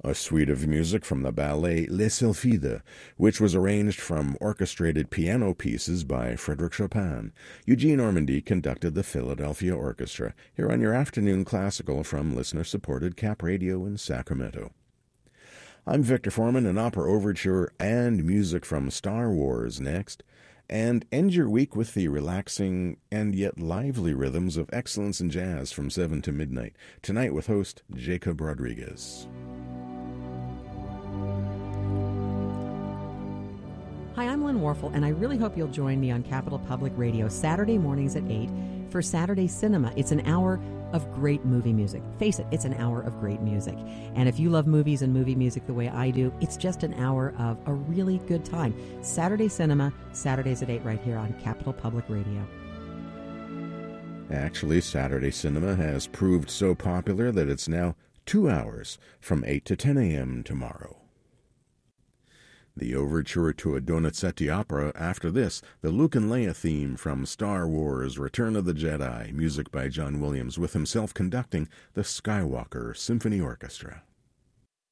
A suite of music from the ballet Les Sylphides, which was arranged from orchestrated piano pieces by Frédéric Chopin. Eugene Ormandy conducted the Philadelphia Orchestra, here on your afternoon classical from listener-supported Cap Radio in Sacramento. I'm Victor Foreman, an opera overture and music from Star Wars next, and end your week with the relaxing and yet lively rhythms of excellence in jazz from 7 to midnight, tonight with host Jacob Rodriguez. Hi, I'm Lynn Warfel, and I really hope you'll join me on Capital Public Radio Saturday mornings at 8 for Saturday Cinema. It's an hour of great movie music. Face it, it's an hour of great music. And if you love movies and movie music the way I do, it's just an hour of a really good time. Saturday Cinema, Saturdays at 8 right here on Capital Public Radio. Actually, Saturday Cinema has proved so popular that it's now 2 hours from 8 to 10 a.m. tomorrow. The overture to a Donizetti opera. After this, the Luke and Leia theme from Star Wars Return of the Jedi, music by John Williams, with himself conducting the Skywalker Symphony Orchestra.